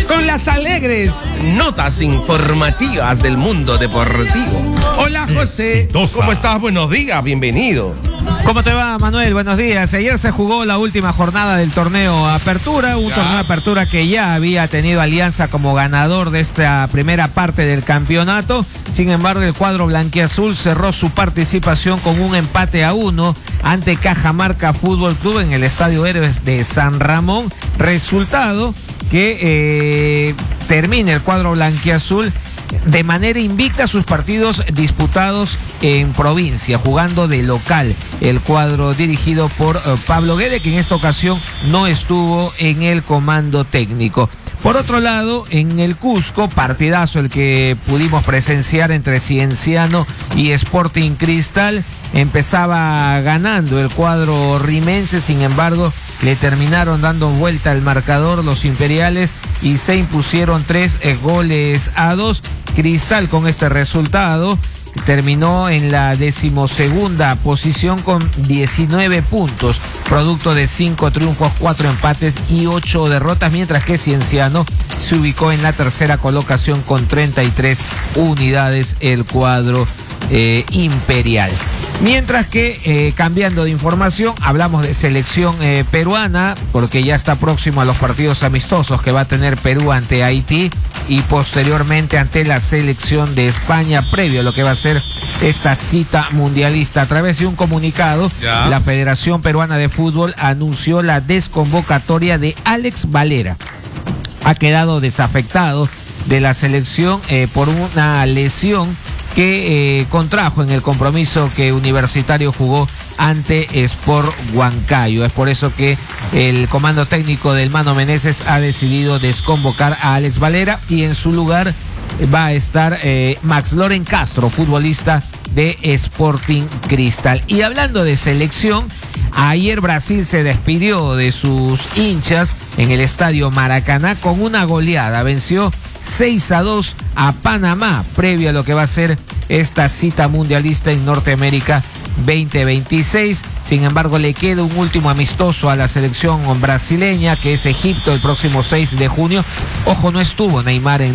con las alegres notas informativas del mundo deportivo. Hola José, Exitosa. ¿Cómo estás? Buenos días, bienvenido. ¿Cómo te va, Manuel? Buenos días. Ayer se jugó la última jornada del torneo Apertura, un torneo Apertura que ya había tenido Alianza como ganador de esta primera parte del campeonato. Sin embargo, el cuadro blanquiazul cerró su participación con un empate a 1 ante Cajamarca Fútbol Club en el Estadio Héroes de San Ramón. Resultado que termina el cuadro blanquiazul de manera invicta sus partidos disputados en provincia, jugando de local. El cuadro dirigido por Pablo Guede, que en esta ocasión no estuvo en el comando técnico. Por otro lado, en el Cusco, partidazo el que pudimos presenciar entre Cienciano y Sporting Cristal. Empezaba ganando el cuadro rimense, sin embargo, le terminaron dando vuelta al marcador los imperiales y se impusieron 3-2. Cristal, con este resultado, terminó en la 12ª posición con 19 puntos, producto de 5 triunfos, 4 empates y 8 derrotas, mientras que Cienciano se ubicó en la tercera colocación con 33 unidades el cuadro imperial. Mientras que, cambiando de información, hablamos de selección peruana, porque ya está próximo a los partidos amistosos que va a tener Perú ante Haití y posteriormente ante la selección de España, previo a lo que va a ser esta cita mundialista. A través de un comunicado, la Federación Peruana de Fútbol anunció la desconvocatoria de Alex Valera. Ha quedado desafectado de la selección por una lesión que contrajo en el compromiso que Universitario jugó ante Sport Huancayo. Es por eso que el comando técnico del Mano Meneses ha decidido desconvocar a Alex Valera y en su lugar va a estar Max Loren Castro, futbolista de Sporting Cristal. Y hablando de selección, ayer Brasil se despidió de sus hinchas en el estadio Maracaná con una goleada. Venció 6-2 a Panamá, previo a lo que va a ser esta cita mundialista en Norteamérica 2026. Sin embargo, le queda un último amistoso a la selección brasileña, que es Egipto, el próximo 6 de junio. Ojo, no estuvo Neymar en